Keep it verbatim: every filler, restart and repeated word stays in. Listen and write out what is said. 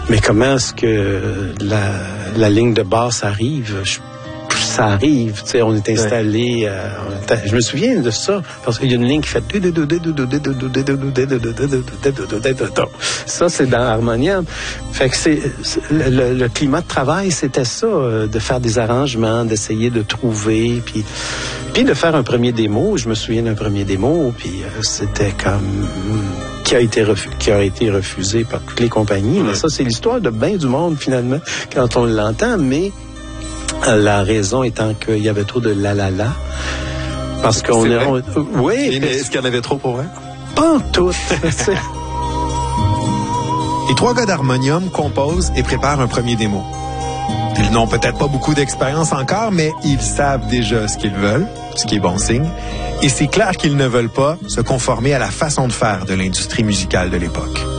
Mais comment est-ce que la, la ligne de basse arrive? Je, ça arrive, tu sais, on est installé, euh, on est, je me souviens de ça, parce qu'il y a une ligne qui fait ça, c'est dans Harmonium. Fait que c'est, c'est le, le climat de travail, c'était ça, de faire des arrangements, d'essayer de trouver, puis puis de faire un premier démo. Je me souviens d'un premier démo, puis euh, c'était comme qui a été refusé, qui a été refusé par toutes les compagnies. Mais ça, c'est l'histoire de bien du monde finalement quand on l'entend, mais la raison étant qu'il y avait trop de la la la. Parce qu'on est. On, oui. Et, mais est-ce qu'il y en avait trop pour vrai? Pas en tout. Les trois gars d'Harmonium composent et préparent un premier démo. Ils n'ont peut-être pas beaucoup d'expérience encore, mais ils savent déjà ce qu'ils veulent, ce qui est bon signe. Et c'est clair qu'ils ne veulent pas se conformer à la façon de faire de l'industrie musicale de l'époque.